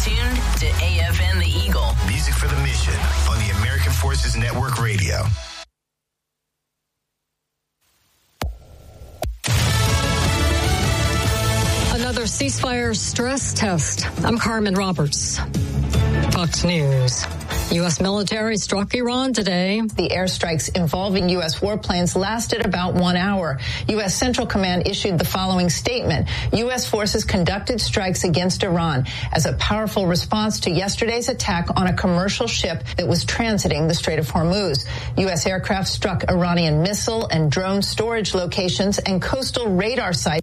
tuned to AFN The Eagle. Music for the mission on the American Forces Network Radio. Another ceasefire stress test. I'm Carmen Roberts. Fox News. U.S. military struck Iran today. The airstrikes involving U.S. warplanes lasted about 1 hour. U.S. Central Command issued the following statement. U.S. forces conducted strikes against Iran as a powerful response to yesterday's attack on a commercial ship that was transiting the Strait of Hormuz. U.S. aircraft struck Iranian missile and drone storage locations and coastal radar sites.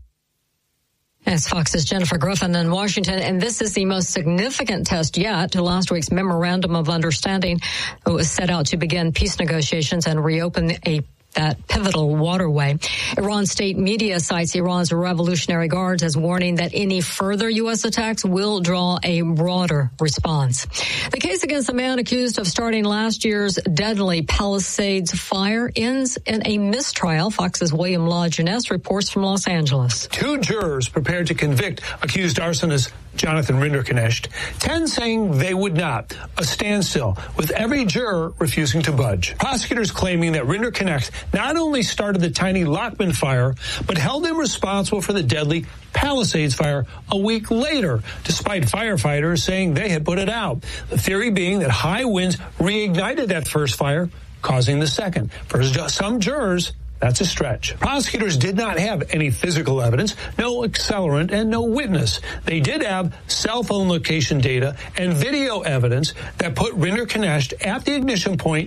As Fox's Jennifer Griffin in Washington, and this is the most significant test yet to last week's Memorandum of Understanding. It was set out to begin peace negotiations and reopen that pivotal waterway. Iran state media cites Iran's Revolutionary Guards as warning that any further U.S. attacks will draw a broader response. The case against the man accused of starting last year's deadly Palisades fire ends in a mistrial. Fox's William Law Juness reports from Los Angeles. 2 jurors prepared to convict accused arsonist Jonathan Rinderknecht, 10 saying they would not. A standstill, with every juror refusing to budge. Prosecutors claiming that Rinderknecht not only started the tiny Lockman fire, but held him responsible for the deadly Palisades fire a week later, despite firefighters saying they had put it out. The theory being that high winds reignited that first fire, causing the second. For some jurors, that's a stretch. Prosecutors did not have any physical evidence, no accelerant, and no witness. They did have cell phone location data and video evidence that put Rinderknecht at the ignition point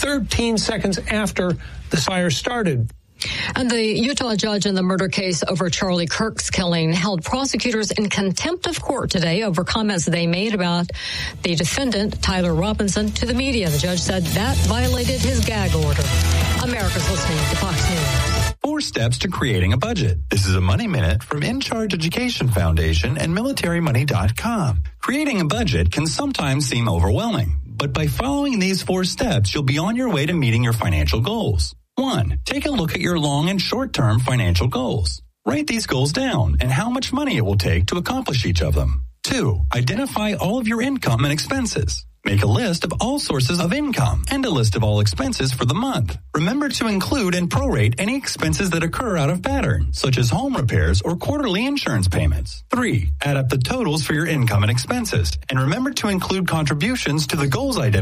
13 seconds after the fire started. And the Utah judge in the murder case over Charlie Kirk's killing held prosecutors in contempt of court today over comments they made about the defendant, Tyler Robinson, to the media. The judge said that violated his gag order. America's listening to Fox News. 4 steps to creating a budget. This is a Money Minute from In Charge Education Foundation and MilitaryMoney.com. Creating a budget can sometimes seem overwhelming, but by following these 4 steps, you'll be on your way to meeting your financial goals. 1. Take a look at your long and short-term financial goals. Write these goals down and how much money it will take to accomplish each of them. 2. Identify all of your income and expenses. Make a list of all sources of income and a list of all expenses for the month. Remember to include and prorate any expenses that occur out of pattern, such as home repairs or quarterly insurance payments. 3. Add up the totals for your income and expenses. And remember to include contributions to the goals identified